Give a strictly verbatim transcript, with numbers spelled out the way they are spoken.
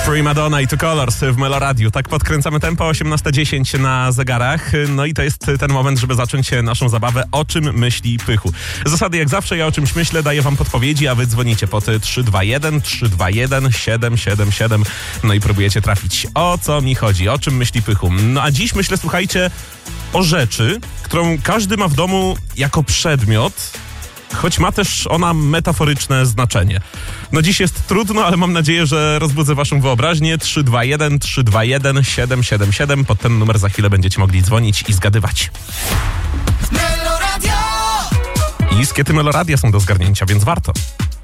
Prima Donna i Two Colors w Meloradiu. Tak podkręcamy tempo, osiemnasta dziesięć na zegarach. No i to jest ten moment, żeby zacząć naszą zabawę O czym myśli Pychu. Zasady jak zawsze, ja o czymś myślę, daję wam podpowiedzi, a wy dzwonicie pod trzy dwa jeden trzy dwa jeden siedem siedem siedem. No i próbujecie trafić, o co mi chodzi, o czym myśli Pychu. No a dziś myślę, słuchajcie, o rzeczy, którą każdy ma w domu jako przedmiot, choć ma też ona metaforyczne znaczenie. No dziś jest trudno, ale mam nadzieję, że rozbudzę waszą wyobraźnię. trzy dwa jeden trzy dwa jeden siedem siedem siedem. Pod ten numer za chwilę będziecie mogli dzwonić i zgadywać. Meloradio! I skiety Meloradia są do zgarnięcia, więc warto.